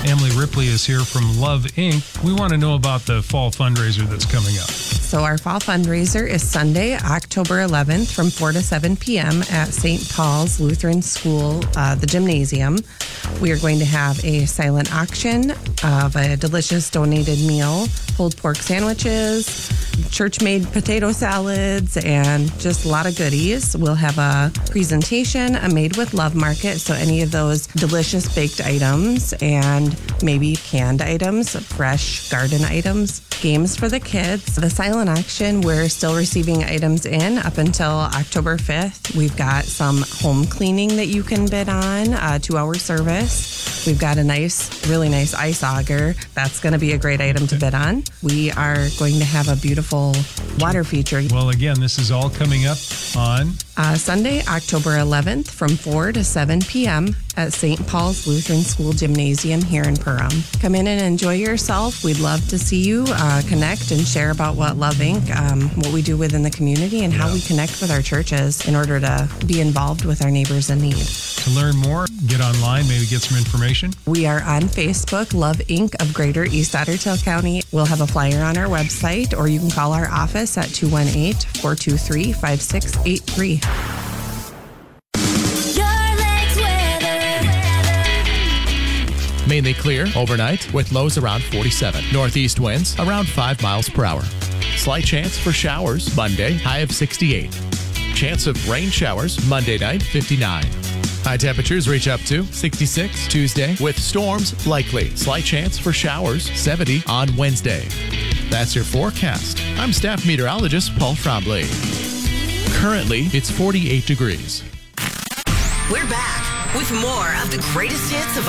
Emily Ripley is here from Love Inc. We want to know about the fall fundraiser that's coming up. So our fall fundraiser is Sunday, October 11th from 4 to 7 p.m. at St. Paul's Lutheran School, the gymnasium. We are going to have a silent auction of a delicious donated meal, pulled pork sandwiches, church-made potato salads, and just a lot of goodies. We'll have a presentation, a Made with Love market, so any of those delicious baked items and maybe canned items, fresh garden items, games for the kids. The silent auction, we're still receiving items in up until October 5th. We've got some home cleaning that you can bid on, 2-hour service. We've got a really nice ice auger. That's going to be a great item to bid on. We are going to have a beautiful water feature. Well, again, this is all coming up on Sunday, October 11th from 4 to 7 p.m. at St. Paul's Lutheran School Gymnasium here in Perham. Come in and enjoy yourself. We'd love to see you connect and share about what Love Inc., what we do within the community, and how we connect with our churches in order to be involved with our neighbors in need. To learn more, get online, maybe get some information. We are on Facebook, Love Inc. of Greater East Ottertail County. We'll have a flyer on our website, or you can call our office at 218-423-5683. Mainly clear overnight with lows around 47. Northeast winds around 5 miles per hour. Slight chance for showers Monday, high of 68. Chance of rain showers Monday night, 59. High temperatures reach up to 66 Tuesday with storms likely. Slight chance for showers 70 on Wednesday. That's your forecast. I'm staff meteorologist Paul Trombley. Currently, it's 48 degrees. We're back with more of the greatest hits of